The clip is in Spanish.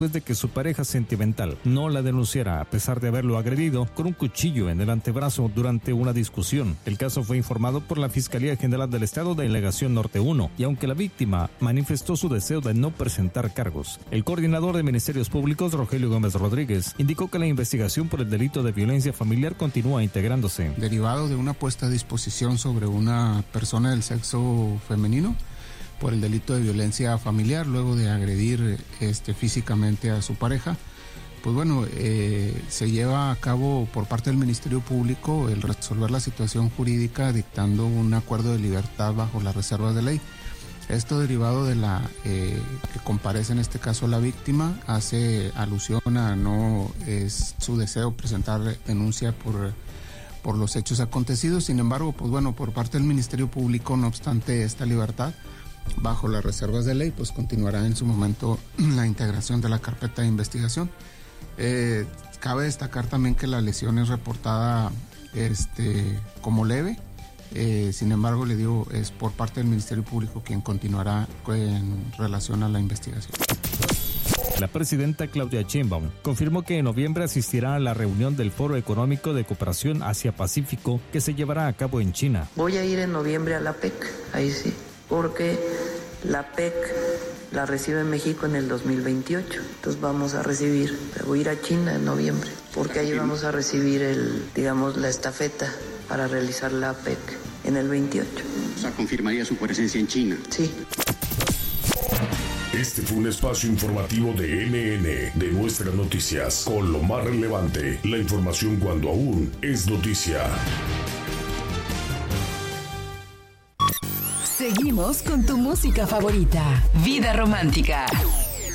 después de que su pareja sentimental no la denunciara a pesar de haberlo agredido con un cuchillo en el antebrazo durante una discusión. El caso fue informado por la Fiscalía General del Estado, Delegación Norte 1, y aunque la víctima manifestó su deseo de no presentar cargos, el coordinador de Ministerios Públicos, Rogelio Gómez Rodríguez, indicó que la investigación por el delito de violencia familiar continúa integrándose. Derivado de una puesta a disposición sobre una persona del sexo femenino por el delito de violencia familiar, luego de agredir físicamente a su pareja, pues bueno, se lleva a cabo por parte del Ministerio Público el resolver la situación jurídica dictando un acuerdo de libertad bajo las reservas de ley. Esto derivado de la que comparece en este caso la víctima, hace alusión a no es su deseo presentar denuncia por los hechos acontecidos. Sin embargo, pues bueno, por parte del Ministerio Público, no obstante esta libertad, bajo las reservas de ley, pues continuará en su momento la integración de la carpeta de investigación. Cabe destacar también que la lesión es reportada como leve. Sin embargo, le digo, es por parte del Ministerio Público quien continuará en relación a la investigación. La presidenta Claudia Sheinbaum confirmó que en noviembre asistirá a la reunión del Foro Económico de Cooperación Asia-Pacífico que se llevará a cabo en China. Voy a ir en noviembre a la PEC, ahí sí, porque la PEC la recibe México en el 2028, entonces vamos a recibir, voy a ir a China en noviembre, porque ahí vamos a recibir la estafeta para realizar la PEC en el 28. O sea, ¿confirmaría su presencia en China? Sí. Este fue un espacio informativo de NN, de Nuestras Noticias, con lo más relevante, la información cuando aún es noticia. Seguimos con tu música favorita, Vida Romántica.